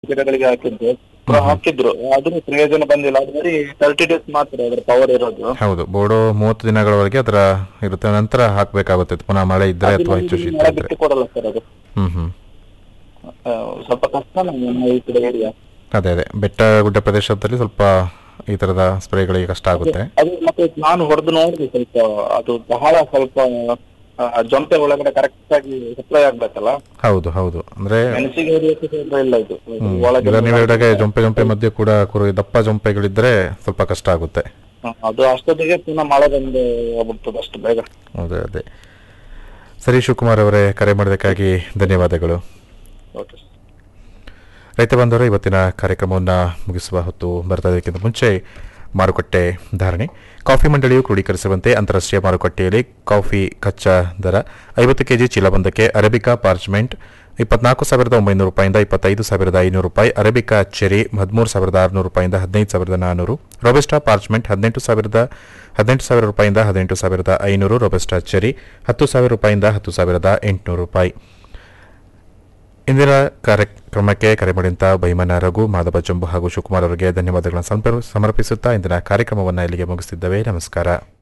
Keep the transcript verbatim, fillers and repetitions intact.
ಗಿಡಗಳಿಗೆ ಹಾಕಿದ್ದು ಹ್ಮ್ ಹ್ಮ್. ಹಾಕಿದ್ರು ಆದ್ರೂ ಪ್ರಯೋಜನ ಬಂದಿಲ್ಲ. ಅದು ಬರೀ ತರ್ಟಿ ಡೇಸ್ ಮಾತ್ರ ಅದರ ಪವರ್ ಇರೋದು. ಹೌದು, ಬೋಡೋ ಮೂವತ್ತು ದಿನಗಳವರೆಗೆ ಅದರ ಇರುತ್ತೆ, ನಂತರ ಹಾಕಬೇಕಾಗುತ್ತೆ ಪುನಃ ಮಳೆ ಇದ್ರೆ ಅದು ಅಥವಾ ಹೆಚ್ಚು ನಮ್ಗೆ ಶೀತ ಮಳೆ ಇದ್ರೆ. ಬಿಟ್ಟು ಕೊಡಲ್ಲ ಸರ್ ಅದು. ಹ್ಮ್ ಹ್ಮ್. ಆ, ಸ್ವಲ್ಪ ಕಷ್ಟ ನಮ್ಮ ಈ ಕಡೆ ಏರಿಯಾ. ಅದೇ ಅದೇ ಬೆಟ್ಟ ಗುಡ್ಡ ಪ್ರದೇಶದಲ್ಲಿ ಸ್ವಲ್ಪ ಈ ತರದ ಸ್ಪ್ರೇಗಳಿಗೆ ಕಷ್ಟ ಆಗುತ್ತೆ. ಅದು ಮತ್ತೆ ನಾನು ಹೊಡೆದು ನೋಡಿದೆ ಸ್ವಲ್ಪ ಅದು ಬಹಳ ಸ್ವಲ್ಪ ಆ, ಜೊಂಪೆ ಒಳಗಡೆ ಕರೆಕ್ಟ್ ಆಗಿ ಸಪ್ಲೈ ಆಗ್ಬೇಕಲ್ಲ. ಹೌದು ಹೌದು, ಅಂದ್ರೆ ಮೆಣಸಿಗೆ ಹೊಡೆಯೋಕೆ ಸ್ವಲ್ಪ ಇಲ್ಲ ಇದು ಹ್ಮ್, ಒಳಗೆ ಈಗ ನೀವು ಹೇಳಿದಾಗೆ ಜೊಂಪೆ ಜೊಂಪೆ ಮಧ್ಯೆ ಕೂಡ ಕುರು ದಪ್ಪ ಜೊಂಪೆಗಳಿದ್ರೆ ಸ್ವಲ್ಪ ಕಷ್ಟ ಆಗುತ್ತೆ. ಹ, ಅದು ಅಷ್ಟೊತ್ತಿಗೆ ಪುನಃ ಮಳೆ ಬಂದು ಹೋಗ್ಬಿಡ್ತದೆ ಅಷ್ಟು ಬೇಗ. ಅದೇ ಅದೇ. ಸರಿ ಶಿವಕುಮಾರ್ ಅವರೇ, ಕರೆ ಮಾಡೋದಕ್ಕಾಗಿ ಧನ್ಯವಾದಗಳು. ಓಕೆ. ರೈತ ಬಾಂಧವರೇ, ಇವತ್ತಿನ ಕಾರ್ಯಕ್ರಮವನ್ನು ಮುಗಿಸುವ ಹೊತ್ತು ಬರ್ತಾ ಇದಕ್ಕಿಂತ ಮುಂಚೆ ಮಾರುಕಟ್ಟೆ ಧಾರಣೆ. ಕಾಫಿ ಮಂಡಳಿಯು ಕ್ರೋಢೀಕರಿಸುವಂತೆ ಅಂತಾರಾಷ್ಟ್ರೀಯ ಮಾರುಕಟ್ಟೆಯಲ್ಲಿ ಕಾಫಿ ಕಚ್ಚಾ ದರ ಐವತ್ತು ಕೆಜಿ ಚೀಲವೊಂದಕ್ಕೆ ಅರೇಬಿಕಾ ಪಾರ್ಚ್ಮೆಂಟ್ ಇಪ್ಪತ್ನಾಲ್ಕು ಸಾವಿರದ ಒಂಬೈನೂರು ರೂಪಾಯಿಂದ ಇಪ್ಪತ್ತೈದು ಸಾವಿರದ ಐನೂರು ರೂಪಾಯಿ, ಅರೇಬಿಕಾ ಚೆರಿ ಹದಿಮೂರು ಸಾವಿರದ ಆರುನೂರು ರೂಪಾಯಿಂದ ಹದಿನೈದು ಸಾವಿರದ ನಾನ್ನೂರು, ರೋಬೆಸ್ಟಾ ಪಾರ್ಚ್ಮೆಂಟ್ ಹದಿನೆಂಟು ಸಾವಿರದ ಹದಿನೆಂಟು ಸಾವಿರ ರೂಪಾಯಿಂದ ಹದಿನೆಂಟು ಸಾವಿರದ ಐನೂರು, ರೋಬೆಸ್ಟಾ ಚೆರಿ ಹತ್ತು ಸಾವಿರ ರೂಪಾಯಿಂದ ಹತ್ತು ಸಾವಿರದ ಎಂಟುನೂರು ರೂಪಾಯಿ. ಇಂದಿನ ಕಾರ್ಯಕ್ರಮಕ್ಕೆ ಕರೆ ಮಾಡಿದಂಥ ಬೈಮನ ರಘು, ಮಾಧವ ಜಂಬು ಹಾಗೂ ಶಿವಕುಮಾರ್ ಅವರಿಗೆ ಧನ್ಯವಾದಗಳನ್ನು ಸಮರ್ಪಿಸುತ್ತಾ ಇಂದಿನ ಕಾರ್ಯಕ್ರಮವನ್ನು ಇಲ್ಲಿಗೆ ಮುಗಿಸಿದ್ದೇವೆ. ನಮಸ್ಕಾರ.